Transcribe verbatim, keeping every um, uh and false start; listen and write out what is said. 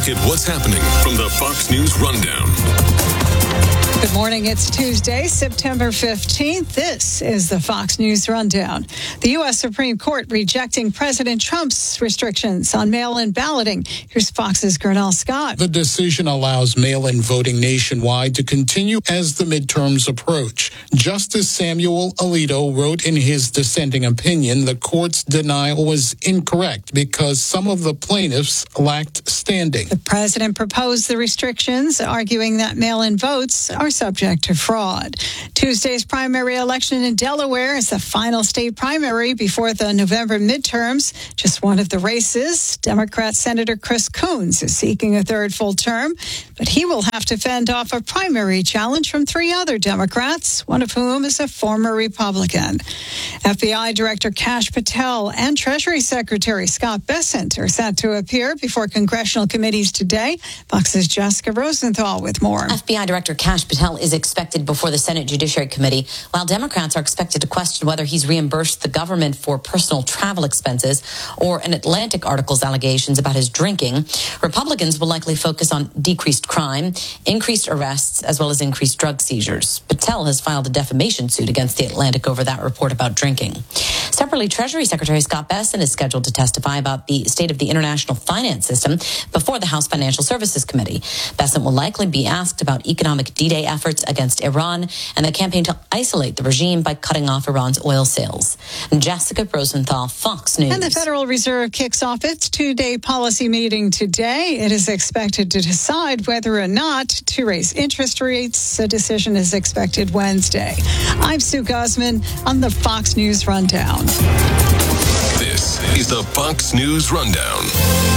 look at what's happening from the Fox News Rundown. Good morning. It's Tuesday, September fifteenth. This is the Fox News Rundown. The U S Supreme Court rejecting President Trump's restrictions on mail-in balloting. Here's Fox's Gernal Scott. The decision allows mail-in voting nationwide to continue as the midterms approach. Justice Samuel Alito wrote in his dissenting opinion the court's denial was incorrect because some of the plaintiffs lacked standing. The president proposed the restrictions, arguing that mail-in votes are subject to fraud. Tuesday's primary election in Delaware is the final state primary before the November midterms. Just one of the races, Democrat Senator Chris Coons is seeking a third full term, but he will have to fend off a primary challenge from three other Democrats, one of whom is a former Republican. F B I Director Kash Patel and Treasury Secretary Scott Bessent are set to appear before congressional committees today. Fox's Jessica Rosenthal with more. F B I Director Kash Patel is expected before the Senate Judiciary Committee, while Democrats are expected to question whether he's reimbursed the government for personal travel expenses or an Atlantic article's allegations about his drinking. Republicans will likely focus on decreased crime, increased arrests, as well as increased drug seizures. Patel has filed a defamation suit against the Atlantic over that report about drinking. Separately, Treasury Secretary Scott Bessent is scheduled to testify about the state of the international finance system before the House Financial Services Committee. Bessent will likely be asked about economic D-Day efforts against Iran and the campaign to isolate the regime by cutting off Iran's oil sales. Jessica Rosenthal, Fox News. And the Federal Reserve kicks off its two-day policy meeting today. It is expected to decide whether or not to raise interest rates. A decision is expected Wednesday. I'm Sue Guzman on the Fox News Rundown. This is the Fox News Rundown.